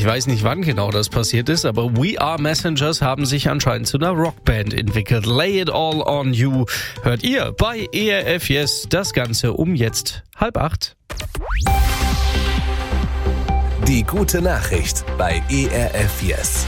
Ich weiß nicht, wann genau das passiert ist, aber We Are Messengers haben sich anscheinend zu einer Rockband entwickelt. Lay It All On You hört ihr bei ERF Yes. Das Ganze um jetzt 7:30. Die gute Nachricht bei ERF Yes.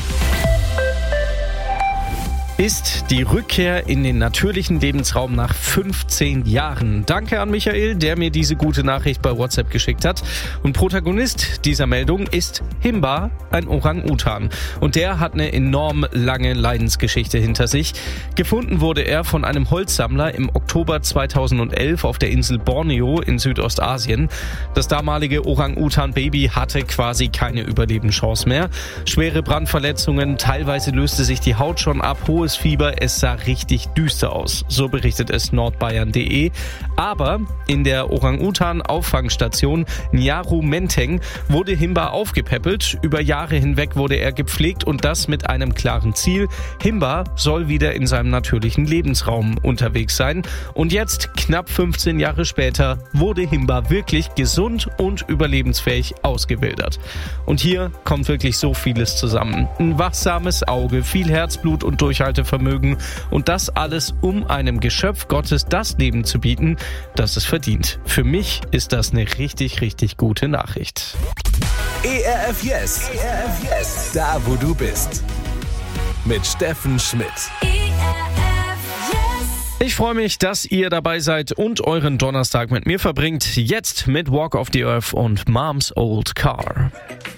Ist die Rückkehr in den natürlichen Lebensraum nach 15 Jahren. Danke an Michael, der mir diese gute Nachricht bei WhatsApp geschickt hat. Und Protagonist dieser Meldung ist Himba, ein Orang-Utan. Und der hat eine enorm lange Leidensgeschichte hinter sich. Gefunden wurde er von einem Holzsammler im Oktober 2011 auf der Insel Borneo in Südostasien. Das damalige Orang-Utan-Baby hatte quasi keine Überlebenschance mehr. Schwere Brandverletzungen, teilweise löste sich die Haut schon ab, hohes Fieber, es sah richtig düster aus. So berichtet es nordbayern.de. Aber in der Orang-Utan-Auffangstation Nyaru Menteng wurde Himba aufgepäppelt. Über Jahre hinweg wurde er gepflegt und das mit einem klaren Ziel. Himba soll wieder in seinem natürlichen Lebensraum unterwegs sein. Und jetzt, knapp 15 Jahre später, wurde Himba wirklich gesund und überlebensfähig ausgewildert. Und hier kommt wirklich so vieles zusammen. Ein wachsames Auge, viel Herzblut und Durchhaltevermögen und das alles, um einem Geschöpf Gottes das Leben zu bieten, das es verdient. Für mich ist das eine richtig, richtig gute Nachricht. ERF Yes. ERF Yes. Da, wo du bist. Mit Steffen Schmidt. Ich freue mich, dass ihr dabei seid und euren Donnerstag mit mir verbringt. Jetzt mit Walk of the Earth und Mom's Old Car.